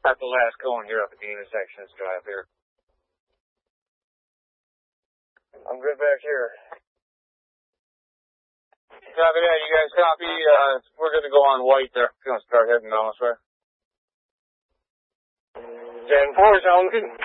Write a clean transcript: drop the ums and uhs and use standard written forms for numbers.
At the last cone here up at the intersection, let's drive here. I'm good back here. Copy that, you guys copy? We're gonna go on white there. We're gonna start heading down this way. 10-4, sounds good.